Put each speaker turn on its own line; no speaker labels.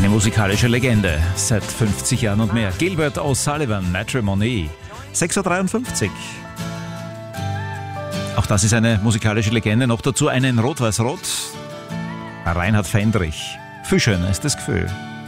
Eine musikalische Legende seit 50 Jahren und mehr. Gilbert O'Sullivan, Matrimony, 6.53 Uhr. Auch das ist eine musikalische Legende. Noch dazu einen Rot-Weiß-Rot. Reinhard Fendrich. Viel schöner ist das Gefühl.